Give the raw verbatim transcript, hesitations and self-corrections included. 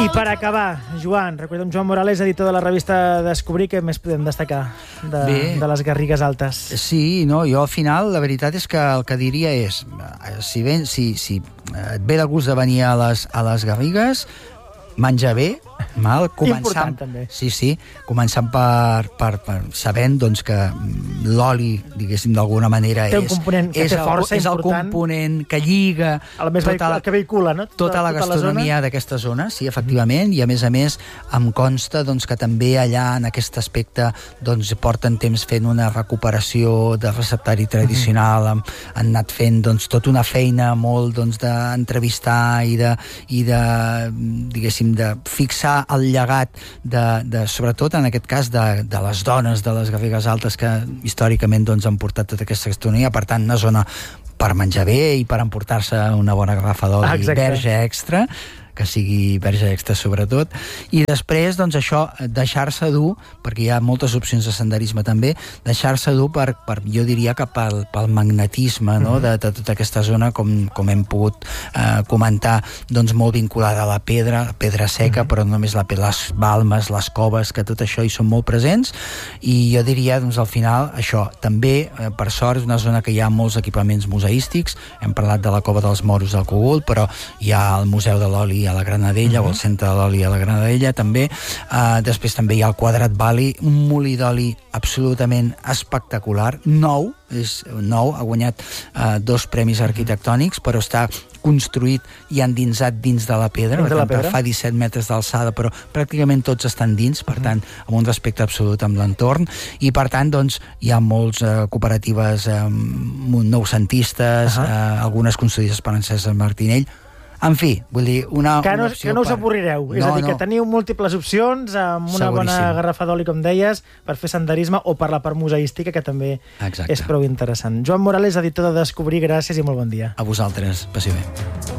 I per acabar, Joan, recordem Joan Morales, editor de la revista Descobrir, què més podem destacar de, de les Garrigues Altes? Sí, no, jo al final la veritat és que el que diria és, si, ben, si, si et ve de gust de venir a les, a les Garrigues, menja bé, mal, començant, també. Sí, sí, començant per, per, per sabent doncs, que l'oli, diguéssim, d'alguna manera té un és, component que és, té força el, és el important. component que lliga a la més tota la, que vehicula, no? tota, tota la gastronomia d'aquesta zona, sí, efectivament, i a més a més em consta doncs, que també allà en aquest aspecte doncs, porten temps fent una recuperació de receptari tradicional, mm -hmm. han, han anat fent doncs, tota una feina molt doncs, d'entrevistar i de, i de diguéssim, de fixar el llegat de, de, sobretot en aquest cas de, de les dones de les Garrigues Altes que històricament doncs, han portat tota aquesta gastronomia, per tant una zona per menjar bé i per emportar-se una bona garrafa d'oli verge extra, que sigui verge extra sobretot, i després doncs això, deixar-se dur, perquè hi ha moltes opcions de senderisme també, deixar-se dur per, per jo diria que pel, pel magnetisme, no? de, de tota aquesta zona, com, com hem pogut eh, comentar, doncs molt vinculada a la pedra, la pedra seca, mm-hmm. però no només la pedra, les balmes, les coves, que tot això hi són molt presents, i jo diria, doncs al final, això, també, eh, per sort, és una zona que hi ha molts equipaments museístics, hem parlat de la Cova dels Moros del Cogul, però hi ha el Museu de l'Oli a la Granadella, uh-huh. o el Centre de l'Oli a la Granadella també, uh, després també hi ha el Quadrat Valley, un molí d'oli absolutament espectacular, nou, és nou, ha guanyat uh, dos premis arquitectònics, però està construït i endinsat dins de la pedra, dins per la tant, pedra. fa disset metres d'alçada, però pràcticament tots estan dins, per tant, amb un respecte absolut amb l'entorn, i per tant, doncs, hi ha molts uh, cooperatives uh, noucentistes, uh-huh. uh, algunes construïdes per Francesc Martinell. En fi, vull dir, una, que no, una opció... Que no us per... avorrireu. No, és a dir, no. que teniu múltiples opcions, amb una Seguríssim. bona garrafa d'oli, com deies, per fer senderisme o per la part museística, que també Exacte. és prou interessant. Joan Morales, editor de Descobrir, gràcies i molt bon dia. A vosaltres, passi bé.